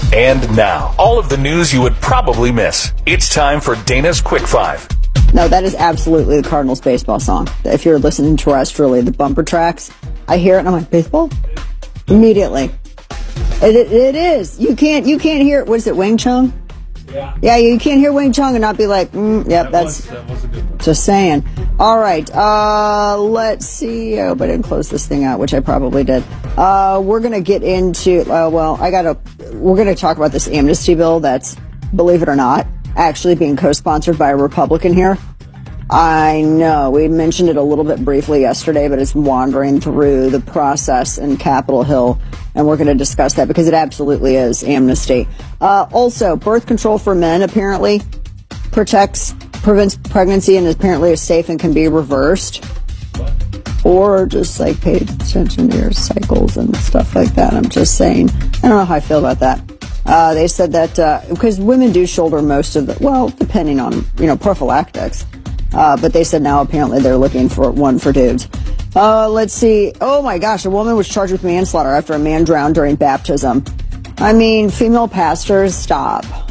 And now, all of the news you would probably miss. It's time for Dana's Quick Five. No, that is absolutely the Cardinals baseball song. If you're listening terrestrially, the bumper tracks, I hear it and I'm like, baseball? Immediately. It is. You can't hear it. What is it, Wing Chun? Yeah, you can't hear Wing Chun and not be like, yep, that was a good one. Just saying. All right, let's see. I hope I didn't close this thing out, which I probably did. We're going to get into, we're going to talk about this amnesty bill that's, believe it or not, actually being co-sponsored by a Republican here. I know, we mentioned it a little bit briefly yesterday, but it's wandering through the process in Capitol Hill, and we're going to discuss that because it absolutely is amnesty. Also, birth control for men apparently prevents pregnancy and apparently is safe and can be reversed. Or just like pay attention to your cycles and stuff like that. I'm just saying, I don't know how I feel about that. They said that because women do shoulder most of the, well, depending on, prophylactics. But they said now apparently they're looking for one for dudes. Let's see. Oh my gosh, a woman was charged with manslaughter after a man drowned during baptism. I mean, female pastors, stop.